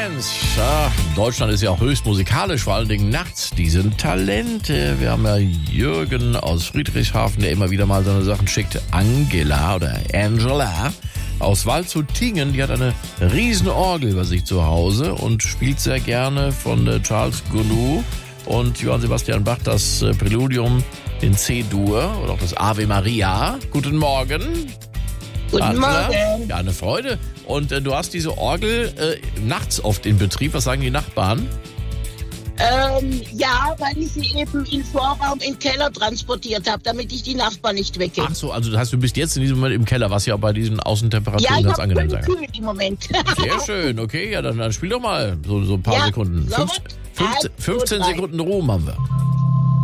Bands. Ja, Deutschland ist ja auch höchst musikalisch, vor allen Dingen nachts. Die sind Talente. Wir haben ja Jürgen aus Friedrichshafen, der immer wieder mal seine Sachen schickt. Angela aus Waldshut-Tiengen, die hat eine riesen Orgel bei sich zu Hause und spielt sehr gerne von Charles Gounod und Johann Sebastian Bach das Präludium in C-Dur oder auch das Ave Maria. Guten Morgen. Guten Morgen. Ja, eine Freude. Und du hast diese Orgel nachts oft in Betrieb. Was sagen die Nachbarn? Ja, weil ich sie eben in Vorraum in den Keller transportiert habe, damit ich die Nachbarn nicht wecke. Ach so, also das heißt, du bist jetzt in diesem Moment im Keller, was ja auch bei diesen Außentemperaturen ganz angenehm sein kann. Ja, ich habe im Moment. Sehr schön, okay, ja, dann spiel doch mal so ein paar Sekunden. So 15 Sekunden Ruhm haben wir.